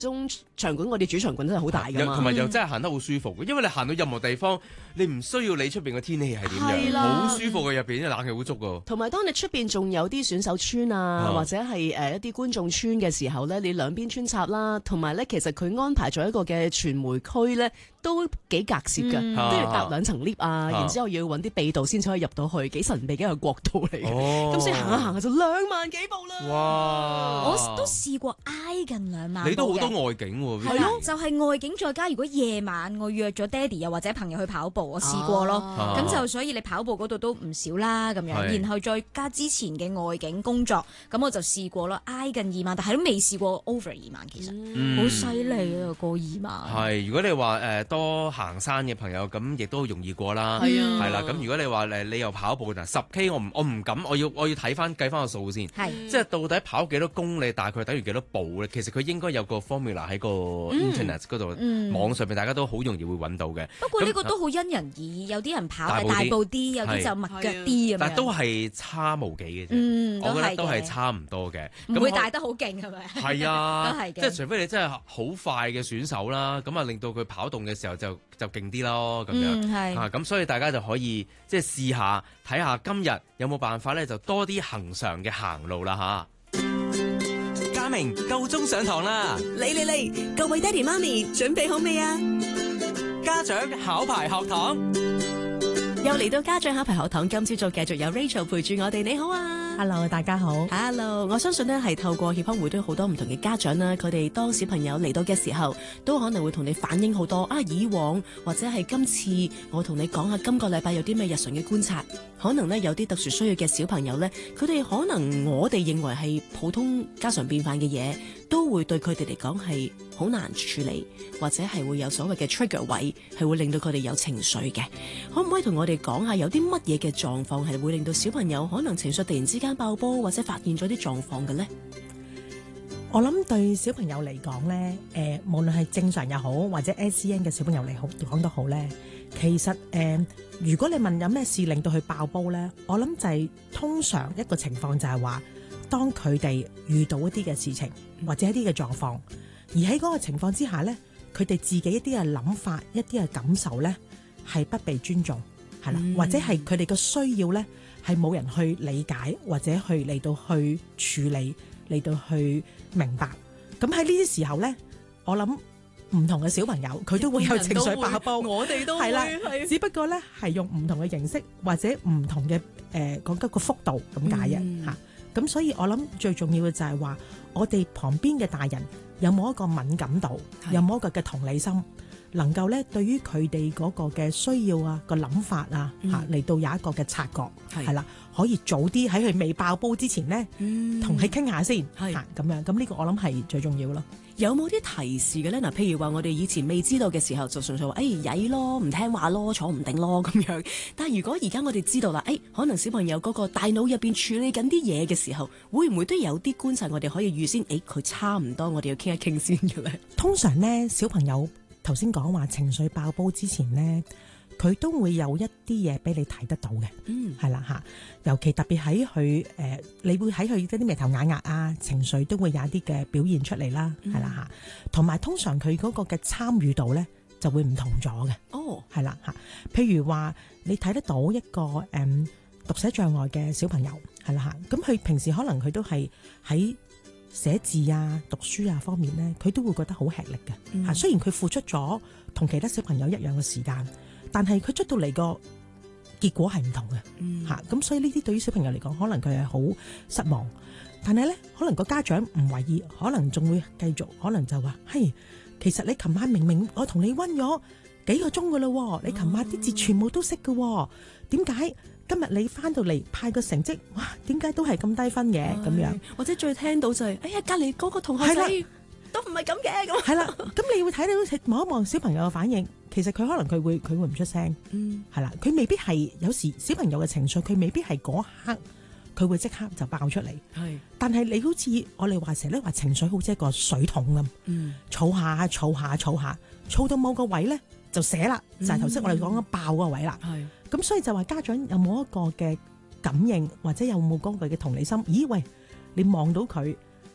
中場館我哋主場館真係好大㗎嘛， 同埋又真係行得好舒服嘅，因為你行到任何地方，你唔需要理出邊嘅天氣係點樣，好舒服嘅入邊，因為冷氣好足㗎。 同埋當你出邊仲有啲選手村啊，或者係一啲觀眾村嘅時候咧，你兩邊穿插啦，同埋咧其實佢安排咗一個嘅傳媒區咧，都幾隔涉㗎，都要搭2層 lift 啊，然之後要揾啲秘道先至可以入到去，幾神秘嘅一個國度嚟嘅。咁所以行下行下就2萬幾步啦。 哇！ 我都試過挨近2萬步嘅。 你都好多外景喎。 係咯，就係外景再加，如果夜晚我約咗爹哋又或者朋友去跑步，我試過咯。咁就所以你跑步嗰度都唔少啦，咁樣，然後再加之前嘅外景工作，咁我就試過咯，挨近2萬，但係都未試過 over 2萬，其實好犀利啊，過2萬。 係，如果你話多行山嘅朋友，咁亦都容易過啦。係啦，咁如果你話你又跑步嗱10K，我唔敢，我要睇翻計翻個數先。即係到底跑幾多公里，大概等於幾多步咧？其實佢應該有個 formula 喺個 internet 嗰度，網上面大家都好容易會揾到嘅。 不過呢個都好因人而異，有啲人跑係大步啲，有啲就密腳啲咁樣。 但都係差無幾嘅啫。我覺得都係差唔多嘅。 唔會大得好勁係咪？ 係啊， 都係嘅。 即係除非你真係好快嘅選手啦，咁啊令到佢跑動嘅時候就勁啲咯，咁樣咁所以大家就可以即係試下睇下今日有冇辦法咧，就多啲恆常嘅行路啦嚇。 家明夠鐘上堂啦！ 嚟，各位爹哋媽咪準備好未啊？ 家長考牌學堂又嚟到家長考牌學堂，今朝早繼續有 Rachel 陪住我哋。你好啊 ，Hello， 大家好。 Hello， 我相信呢係透過協康會都有好多唔同嘅家長啦，佢哋當小朋友嚟到嘅時候，都可能會同你反映好多以往或者係今次我同你講下今個禮拜有啲咩日常嘅觀察。可能呢有啲特殊需要嘅小朋友呢，佢哋可能我哋認為係普通家常便飯嘅嘢，都會對佢哋嚟講係好難處理，或者係會有所謂嘅 trigger 位，係會令到佢哋有情緒嘅。可唔可以同我哋講下有啲乜嘢嘅狀況係會令到小朋友可能情緒突然之間爆煲，或者發現咗啲狀況嘅呢？ 我諗對小朋友嚟講呢，無論係正常又好，或者 SEN 嘅小朋友嚟講都好呢，其實如果你問有咩事令到佢爆煲呢，我諗就係通常一個情況就係話，當佢哋遇到一啲嘅事情或者一啲嘅狀況，而喺嗰個情況之下呢，佢哋自己一啲嘅諗法、一啲嘅感受呢，係不被尊重，係啦，或者係佢哋嘅需要呢，係冇人去理解，或者去嚟到去處理，嚟到去明白。咁喺呢啲時候呢，我諗唔同嘅小朋友佢都會有情緒爆煲， 我哋都係啦，只不過呢係用唔同嘅形式或者唔同嘅講緊個幅度咁解嘅嚇。咁所以我諗最重要嘅就係話，我哋旁邊嘅大人有冇一個敏感度，有冇一個嘅同理心，能夠咧對於佢哋嗰個嘅需要啊、個諗法啊嚟到有一個嘅察覺，係啦，可以早啲喺佢未爆煲之前呢，同佢傾下先，咁樣。咁呢個我諗係最重要咯。 有冇啲提示嘅咧？嗱，譬如話我哋以前未知道嘅時候，就純粹話曳咯，唔聽話咯，坐唔定咯咁樣。但係如果而家我哋知道啦，可能小朋友嗰個大腦入邊處理緊啲嘢嘅時候，會唔會都有啲觀察我哋可以預先？佢差唔多，我哋要傾一傾先嘅咧。 通常呢，小朋友頭先講話情緒爆煲之前呢，佢都會有一啲嘢俾你睇得到嘅，係啦嚇。尤其特別喺佢你會喺佢一啲眉頭眼額啊，情緒都會有一啲嘅表現出嚟啦，係啦嚇。同埋通常佢嗰個嘅參與度咧就會唔同咗嘅，係啦嚇。譬如話你睇得到一個讀寫障礙嘅小朋友，係啦嚇。咁佢平時可能佢都係喺寫字啊、讀書啊方面咧，佢都會覺得好吃力嘅嚇。雖然佢付出咗同其他小朋友一樣嘅時間，但係佢出到嚟個結果係唔同嘅嚇。咁所以呢啲對於小朋友嚟講，可能佢係好失望。但係咧，可能個家長唔為意，可能仲會繼續，可能就話：嘿，其實你琴晚明明我同你溫咗幾個鐘噶啦，你琴晚啲字全部都識嘅，點解今日你翻到嚟派個成績，哇，點解都係咁低分嘅咁樣？ 或者最聽到就係，隔離嗰個同學仔都唔係咁嘅咁。係啦， 咁你會睇到望一望小朋友嘅反應，其實佢可能佢會唔出聲，係啦，佢未必係有時小朋友嘅情緒，佢未必係嗰刻佢會即刻就爆出嚟。係，但係你好似我哋話成日咧話情緒好似一個水桶咁，儲下儲下儲下，儲到某個位咧就瀉啦，就係頭先我哋講緊爆個位啦。係，咁所以就話家長有冇一個嘅感應，或者有冇嗰個嘅同理心？咦喂，你望到佢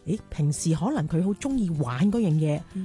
平時可能佢好中意玩嗰樣嘢，